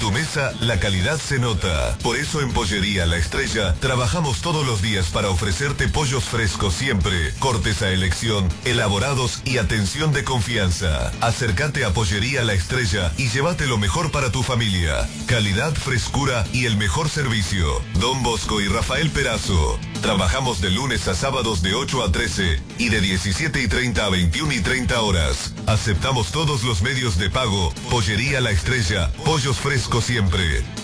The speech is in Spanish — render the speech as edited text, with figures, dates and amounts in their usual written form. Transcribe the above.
tu mesa, la calidad se nota. Por eso en Pollería La Estrella trabajamos todos los días para ofrecerte pollos frescos siempre, cortes a elección, elaborados y atención de confianza. Acércate a Pollería La Estrella y llévate lo mejor para tu familia. Calidad, frescura y el mejor servicio. Don Bosco y Rafael Perazo. Trabajamos de lunes a sábados de 8 a 13 y de 17:30 a 21:30 horas. Aceptamos todos los medios de pago. Pollería La Estrella, pollos frescos siempre.